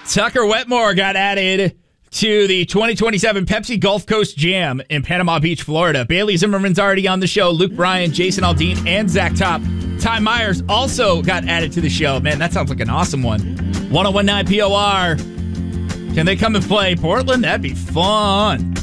Tucker Wetmore got added to the 2027 Pepsi Gulf Coast Jam in Panama Beach, Florida. Bailey Zimmerman's already on the show. Luke Bryan, Jason Aldean, and Zach Top. Ty Myers also got added to the show. Man, that sounds like an awesome one. 1019 POR. Can they come and play Portland? That'd be fun.